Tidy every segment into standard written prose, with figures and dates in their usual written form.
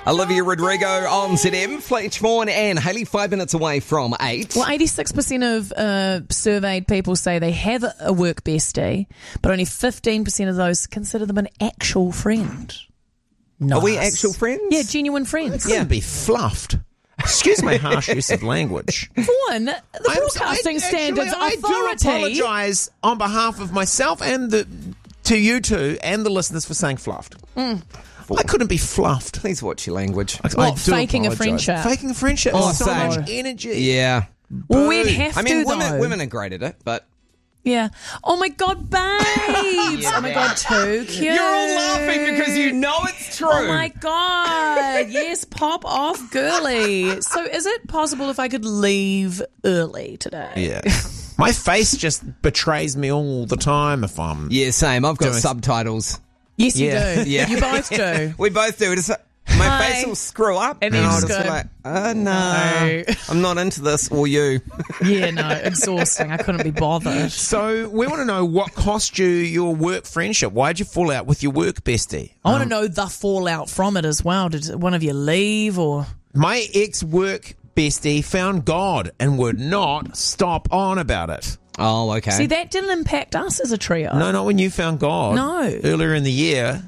Olivia Rodrigo on ZM. Fletch Vaughan and Hayley 5 minutes away from 8. Well, 86% of surveyed people say they have a work bestie, but only 15% of those consider them an actual friend. Nice. Are we actual friends? Yeah, genuine friends. Couldn't be fluffed. Excuse my harsh use of language. Vaughan, the Broadcasting Standards I Authority. do apologise on behalf of myself and to you two and the listeners for saying fluffed. I couldn't be fluffed. Please watch your language. What, faking a friendship? Faking a friendship. Oh, so same. much energy. Yeah. Well, we'd have I mean, to, though. women are great at it, but... Yeah. Oh, my God, babes. Oh, my God, too cute. You're all laughing because you know it's true. Oh, my God. Yes, pop off, girly. So is it possible if I could leave early today? Yeah. My face just betrays me all the time if I'm... Yeah, same. I've got Doing- subtitles. Yes, you Yeah. do. Yeah. You both do. We both do. It's my Hi. face will screw up And and then I'll just just be go, like, no, I'm not into this or you. Yeah, no, exhausting. I couldn't be bothered. So we want to know what cost you your work friendship. Why'd you fall out with your work bestie? I want to know the fallout from it as well. Did one of you leave or... My ex-work bestie found God and would not stop on about it. Oh, okay. See, that didn't impact us as a trio. No, not when you found God. No. Earlier in the year.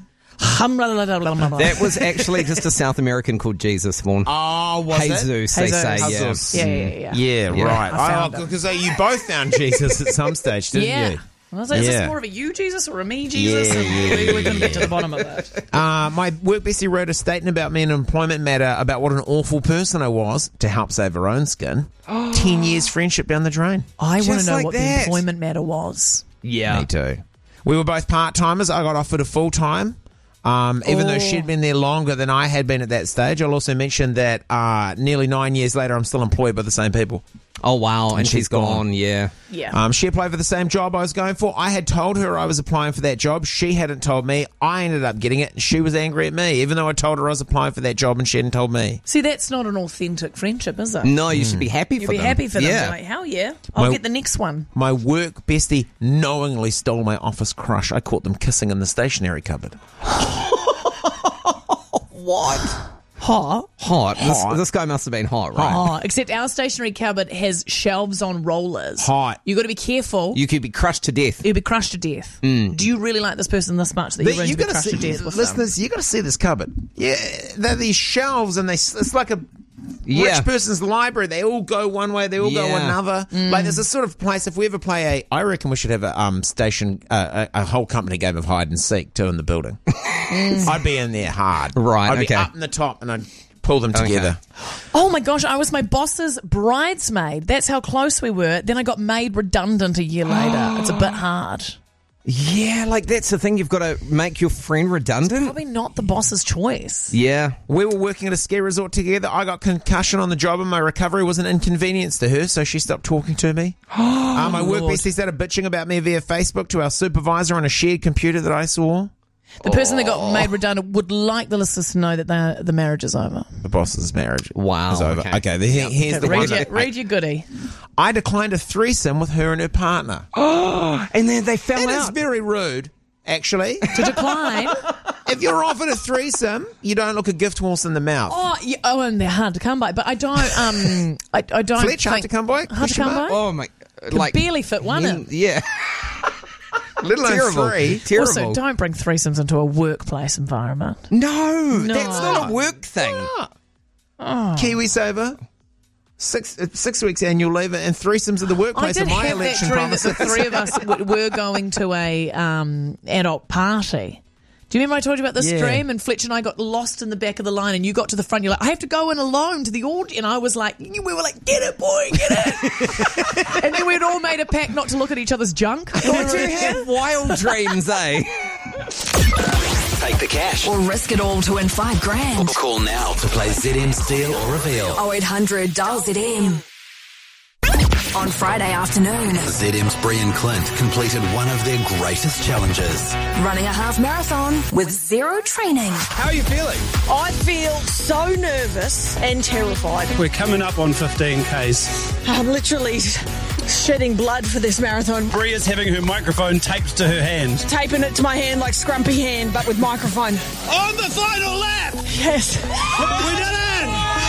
That was actually just a South American called Jesus, Vaughan. Oh, was Jesus, they say, yeah. Jesus. Yeah. Yeah, right. I found him. Because you both found Jesus at some stage, didn't Yeah. you? I was like, is Yeah. this more of a you Jesus or a me Jesus? Yeah, And we're going to get to the bottom of it. My work bestie wrote a statement about me in an employment matter about what an awful person I was to help save her own skin. 10 years friendship down the drain. I want Just to know like what that. the employment matter was. Yeah. Me too. We were both part-timers. I got offered a full-time. Even though she'd been there longer than I had been at that stage. I'll also mention that nearly 9 years later, I'm still employed by the same people. Oh, wow. And she's she's gone. gone, yeah. Yeah. She applied for the same job I was going for. I had told her I was applying for that job. She hadn't told me. I ended up getting it, and she was angry at me, even though I told her I was applying for that job and she hadn't told me. See, that's not an authentic friendship, is it? No, you should be happy You'd for be them. happy for them. Yeah. You're like, hell yeah. I'll Well- get the next one. My work bestie knowingly stole my office crush. I caught them kissing in the stationery cupboard. What? Hot. Hot. Hot. This guy must have been hot, right? Oh, except our stationery cupboard has shelves on rollers. Hot. You got to be careful. You could be crushed to death. You'll be crushed to death. Do you really like this person this much that you're willing to be crushed to death with them? listeners, you got to see this cupboard. Yeah, they're these shelves, and it's like a Yeah. rich person's library. They all go one way, they all go Yeah. another. Like there's a sort of place. If we ever play I reckon we should have a a whole company game of hide and seek too in the building. I'd be in there hard. Right, I'd be okay. up in the top, and I'd pull them together. Oh my gosh, I was my boss's bridesmaid. That's how close we were. Then I got made redundant a year later. It's a bit hard. Yeah, like that's the thing. You've got to make your friend redundant. Probably not the boss's choice. Yeah. We were working at a ski resort together. I got concussion on the job, and my recovery was an inconvenience to her, so she stopped talking to me. My work Lord. bestie started bitching about me via Facebook to our supervisor on a shared computer that I saw. The person that got made redundant would like the listeners to know that the marriage is over. The boss's marriage Wow, is over. okay. Here's the one. Read your goodie. I declined a threesome with her and her partner. And then they fell It is out. very rude, actually. To decline. If you're offered a threesome, you don't look a gift horse in the mouth. Oh, yeah, and they're hard to come by. But I don't. I don't. Fletch, hard think- to come by? Hard to come by. Oh, my. Could Like, barely fit one in. Yeah. Let alone Terrible. three. Terrible. Also, don't bring threesomes into a workplace environment. No, that's not a work thing. Kiwi Saver. 6 weeks annual leave and threesomes at the I workplace did are my have that election dream that promises. the three of us were going to a adult party. Do you remember I told you about this Yeah. dream? And Fletch and I got lost in the back of the line, and you got to the front. You're like, I have to go in alone to the audience. And I was like, we were like, get it, boy, get it. And then we'd all made a pact not to look at each other's junk. God, you have wild dreams, eh? Take the cash. Or risk it all to win $5,000. Call now to play ZM Steal or Reveal. 0800 dial ZM. On Friday afternoon, ZM's Brian Clint completed one of their greatest challenges. running a half marathon with zero training. How are you feeling? I feel so nervous and terrified. We're coming up on 15 Ks. I'm literally shedding blood for this marathon. Bria's having her microphone taped to her hand. Taping it to my hand like Scrumpy hand, but with microphone. On the final lap! Yes. We did it!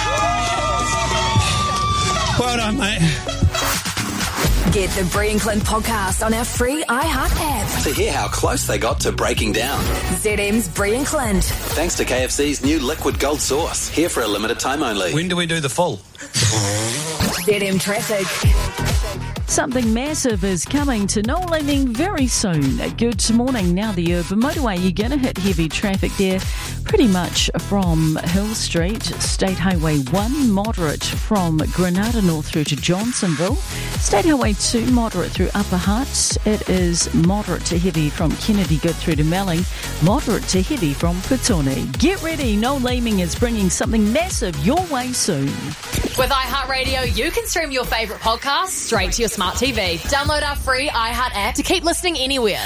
Well done, mate. Get the Brie and Clint podcast on our free iHeart app. To hear how close they got to breaking down. ZM's Brie and Clint. Thanks to KFC's new liquid gold sauce. Here for a limited time only. When do we do the full? ZM Traffic. Something massive is coming to Knowling very soon. Good morning. Now the urban motorway, you're going to hit heavy traffic there pretty much from Hill Street, State Highway 1, moderate from Granada North through to Johnsonville, State Highway 2, moderate through Upper Hutt. It is moderate to heavy from Kennedy Good through to Melling, moderate to heavy from Putone. Get ready, No Laming is bringing something massive your way soon. With iHeartRadio, you can stream your favourite podcasts straight to your smart TV. Download our free iHeart app to keep listening anywhere.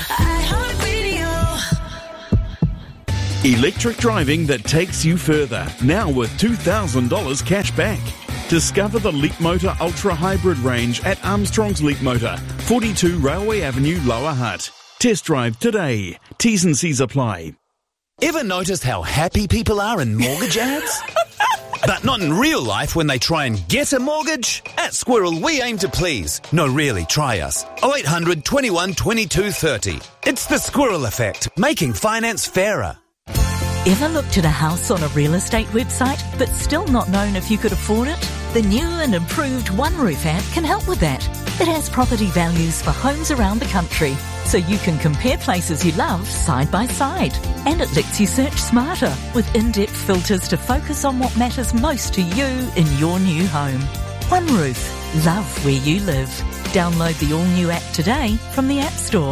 Electric driving that takes you further. Now with $2,000 cash back. Discover the Leap Motor Ultra Hybrid range at Armstrong's Leap Motor, 42 Railway Avenue, Lower Hutt. Test drive today. T's and C's apply. Ever noticed how happy people are in mortgage ads? But not in real life when they try and get a mortgage? At Squirrel, we aim to please. No, really, try us. 0800 21 22 30. It's the Squirrel effect, making finance fairer. Ever looked at a house on a real estate website but still not known if you could afford it? The new and improved OneRoof app can help with that. It has property values for homes around the country, so you can compare places you love side by side. And it lets you search smarter with in-depth filters to focus on what matters most to you in your new home. OneRoof. Love where you live. Download the all-new app today from the App Store.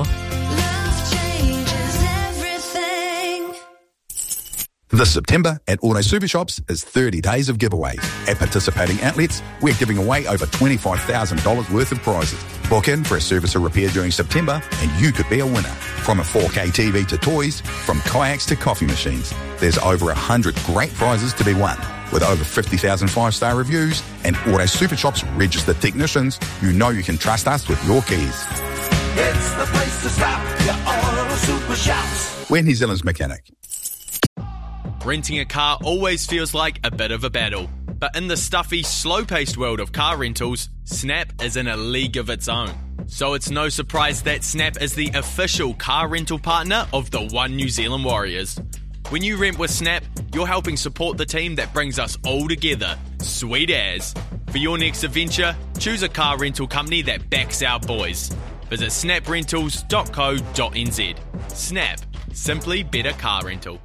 This September at Auto Super Shops is 30 days of giveaways. At participating outlets, we're giving away over $25,000 worth of prizes. Book in for a service or repair during September and you could be a winner. From a 4K TV to toys, from kayaks to coffee machines, there's over 100 great prizes to be won. With over 50,000 five-star reviews and Auto Super Shops registered technicians, you know you can trust us with your keys. It's the place to stop, your Auto Super Shops. We're New Zealand's mechanic. Renting a car always feels like a bit of a battle. But in the stuffy, slow-paced world of car rentals, Snap is in a league of its own. So it's no surprise that Snap is the official car rental partner of the One New Zealand Warriors. When you rent with Snap, you're helping support the team that brings us all together. Sweet as. For your next adventure, choose a car rental company that backs our boys. Visit snaprentals.co.nz. Snap. Simply better car rental.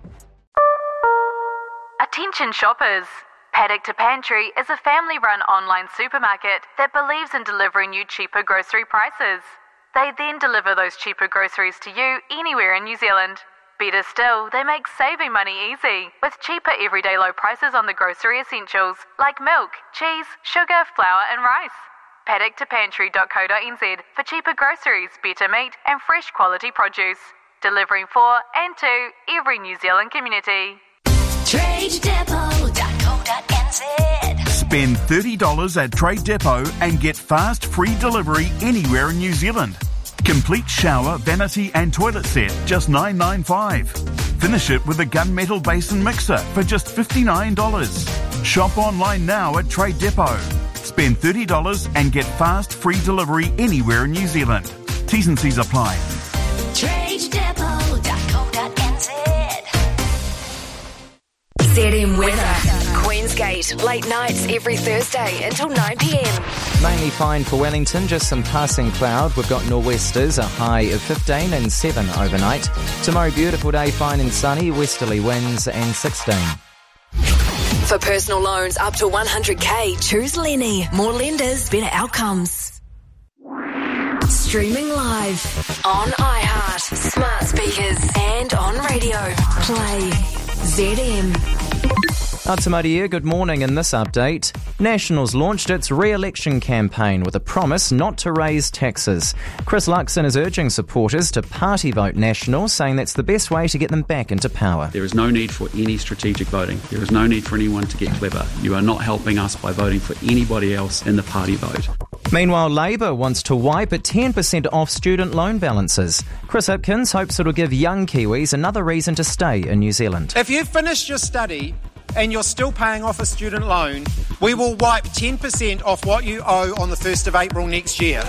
Attention shoppers! Paddock to Pantry is a family-run online supermarket that believes in delivering you cheaper grocery prices. They then deliver those cheaper groceries to you anywhere in New Zealand. Better still, they make saving money easy, with cheaper everyday low prices on the grocery essentials like milk, cheese, sugar, flour and rice. Paddock2pantry.co.nz for cheaper groceries, better meat and fresh quality produce. Delivering for and to every New Zealand community. TradeDepot.co.nz. Spend $30 at Trade Depot and get fast free delivery anywhere in New Zealand. Complete shower, vanity and toilet set, just $9.95. Finish it with a gunmetal basin mixer for just $59. Shop online now at Trade Depot. Spend $30 and get fast free delivery anywhere in New Zealand. T's and C's apply. TradeDepot.co.nz. ZM Weather. Queensgate, late nights every Thursday until 9 p.m. Mainly fine for Wellington, just some passing cloud. We've got nor'westers, a high of 15 and 7 overnight. Tomorrow, beautiful day, fine and sunny, westerly winds and 16. For personal loans up to 100k, Choose Lenny. More lenders, better outcomes. Streaming live on iHeart, smart speakers and on radio. Play ZM. Atamaria, good morning. In this update, Nationals launched its re-election campaign with a promise not to raise taxes. Chris Luxon is urging supporters to party vote National, saying that's the best way to get them back into power. There is no need for any strategic voting. There is no need for anyone to get clever. You are not helping us by voting for anybody else in the party vote. Meanwhile, Labor wants to wipe a 10% off student loan balances. Chris Hipkins hopes it'll give young Kiwis another reason to stay in New Zealand. If you've finished your study and you're still paying off a student loan, we will wipe 10% off what you owe on the 1st of April next year.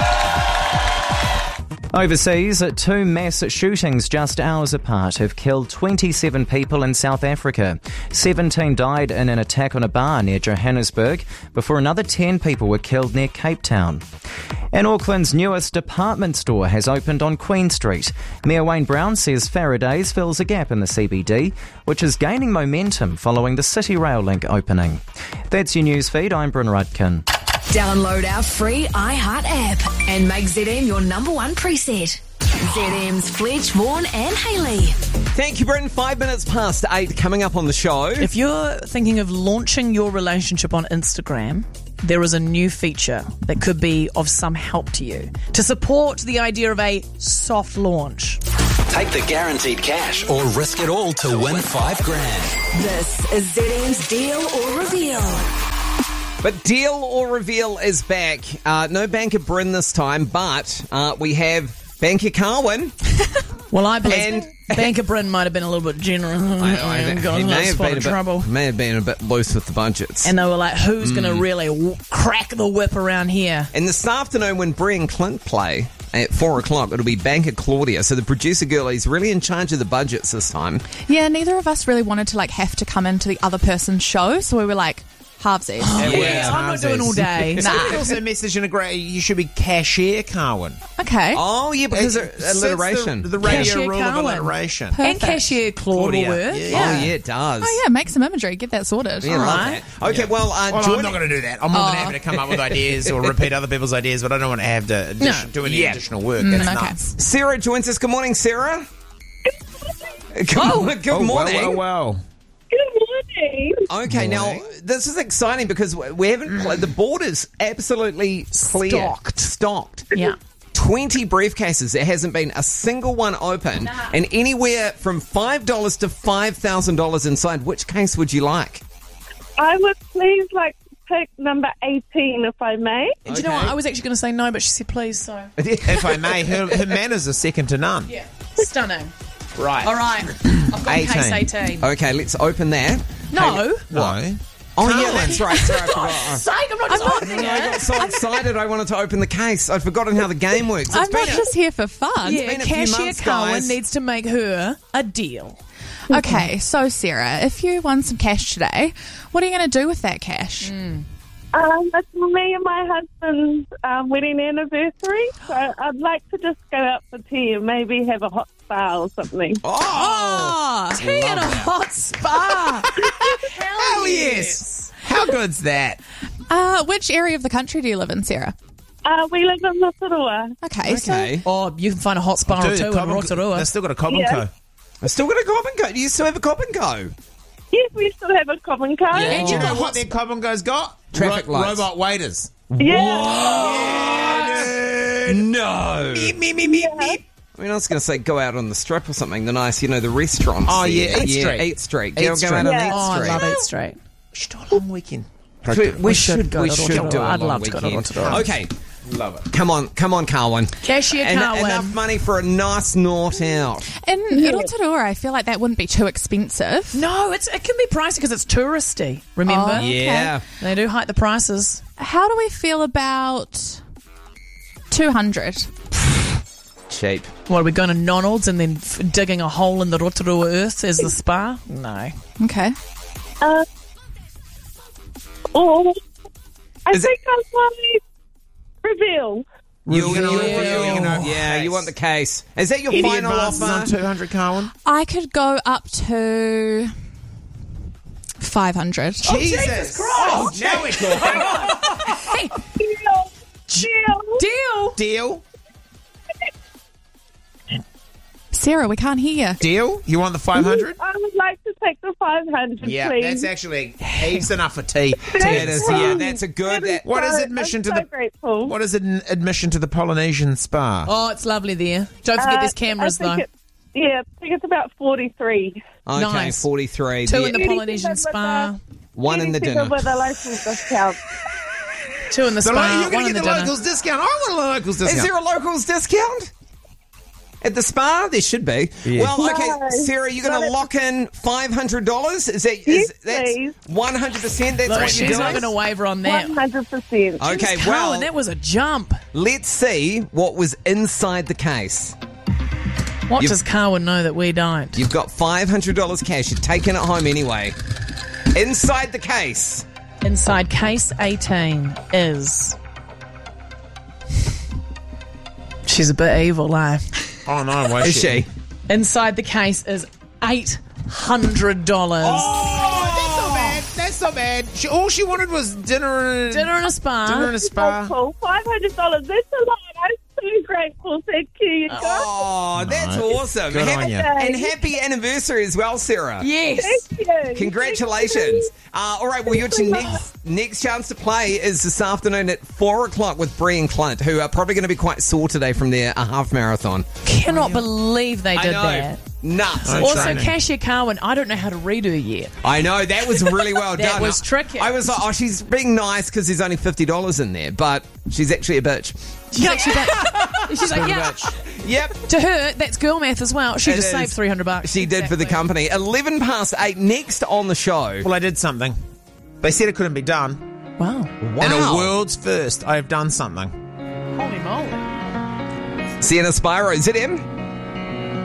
Overseas, 2 mass shootings just hours apart have killed 27 people in South Africa. 17 died in an attack on a bar near Johannesburg, before another 10 people were killed near Cape Town. And Auckland's newest department store has opened on Queen Street. Mayor Wayne Brown says Faraday's fills a gap in the CBD, which is gaining momentum following the City Rail link opening. That's your news feed. I'm Bryn Rudkin. Download our free iHeart app and make ZM your number one preset. ZM's Fletch, Vaughan and Hayley. Thank you, Britton. 5 minutes past 8 coming up on the show. If you're thinking of launching your relationship on Instagram, there is a new feature that could be of some help to you to support the idea of a soft launch. Take the guaranteed cash or risk it all to win $5,000. This is ZM's Deal or Reveal. But Deal or Reveal is back. No Banker Bryn this time, but we have Banker Carwin. Well, I believe Banker Bryn might have been a little bit generous. He may have been a bit loose with the budgets. And they were like, who's going to really crack the whip around here? And this afternoon when Brie and Clint play at 4 o'clock, it'll be Banker Claudia. So the producer girl is really in charge of the budgets this time. Yeah, neither of us really wanted to have to come into the other person's show, so we were like, halvesies. I'm not doing all day. Nah. Also message in a great. You should be cashier, Carwin. Okay. Oh yeah, because alliteration. The radio Cashier rule Carwin. of alliteration. Perfect. And cashier Claude will work. Oh yeah, it does. Oh yeah, make some imagery. Get that sorted. Yeah, love that. Okay, well, I'm not going to do that. I'm more than happy to come up with ideas or repeat other people's ideas, but I don't want to have to do any additional work. That's nuts. Sarah joins us. Good morning, Sarah. Good morning. Well. Okay, now this is exciting because we haven't played. The board is absolutely clear. Stocked. Yeah. 20 briefcases. There hasn't been a single one open. And anywhere from $5 to $5,000 inside. Which case would you like? I would please like to pick number 18, if I may. Do you know what? I was actually going to say no, but she said please, so. If I may, her manners are second to none. Yeah. Stunning. Right. All right. I've got 18. case 18. Okay, let's open that. No. No. Oh, yeah, that's right. Sorry, I forgot. Sake, I'm not just opening I got so excited I wanted to open the case. I'd forgotten how the game works. I'm not just here for fun. Yeah, been a few cashier months, Carwin guys. needs to make her a deal. Okay, so Sarah, if you won some cash today, what are you going to do with that cash? It's me and my husband's wedding anniversary, so I'd like to just go out for tea and maybe have a hot spa or something. Oh, tea and a hot spa. Hell yes. How good's that? Which area of the country do you live in, Sarah? We live in Rotorua. Okay, so Oh, you can find a hot spa or two in Rotorua. They've still got a Cobb & Co. I still got a Cobb & Co. Do you still have a Cobb & Co? Yes, we still have a Cobb & Co. And you know what their Cobb & Co's got? Traffic lights. Robot waiters. Yeah. No. Meep. I mean, I was going to say go out on the strip or something. The nice, the restaurants. Oh, yeah, Eat Street. Eat Street. Eat Go Street. out on Eat Oh, I Street. love Eat Street. We should do a long weekend. We should do to Rotorua. a I'd long love to go to weekend. Rotorua. Okay. Love it. Come on, Carwin. Cashier Carwin. Enough money for a nice night out. in Rotorua, I feel like that wouldn't be too expensive. No, it can be pricey because it's touristy. Remember? Oh, okay. Yeah. They do hike the prices. How do we feel about 200? Cheap. What, are we going to Donald's and then digging a hole in the Rotorua earth as the spa? No. Okay. I think I might reveal. You're going to reveal. You want the case. Is that your Any final advances offer? on 200, Carwin? I could go up to 500. Jesus Christ! Oh, now we're talking. Deal. Sarah, we can't hear you. Deal? You want the 500? I would like to take the 500, Yeah, please. that's actually heaps enough for tea. That's a good. What is admission to I'm so grateful. What is admission to the Polynesian spa? Oh, it's lovely there. Don't forget there's cameras, though. I think it's about 43. Okay, Nice. 43. Two in the Polynesian spa. One in the dinner. With a local discount. 2 in the So spa, you're going 1 to in get the the dinner. locals discount. I want a locals discount. Is there a locals discount? At the spa? There should be. Yeah. Well, okay, No, Sarah, you're going to lock in $500? Is that Yes, that's please. 100%? That's Look, what you're she's doing? not going to waver on that. 100%. Okay, Jeez, well, Carwyn, that was a jump. let's see what was inside the case. What You've- does Carwyn know that we don't? You've got $500 cash. You're taking it home anyway. Inside the case. Inside case 18 is... She's a bit evil, eh? Oh, no, why Is she? Inside the case is $800. That's not bad. All she wanted was dinner Dinner and a spa. Dinner and a spa. Cool. $500. That's a lot. I'm so grateful. Thank you, you guys. Oh, that's awesome. Good on Happy- you. And happy anniversary as well, Sarah. Yes. Thank you. Congratulations. All right, well, your next chance to play is this afternoon at 4 o'clock with Bree and Clint, who are probably going to be quite sore today from their half marathon. Cannot believe they did that. Nuts. Also, Cashier Carwyn, I don't know how to redo yet. I know, that was really well That done. was tricky. I was like, oh, she's being nice because there's only $50 in there, but she's actually a bitch. She's actually she's like, yeah. Yep. To her, that's girl math as well. She It just is. saved $300. She did for the company. 11 past 8, next on the show. Well, I did something. They said it couldn't be done. Wow. And a world's first, I have done something. Holy moly. Sienna Spyro, ZM.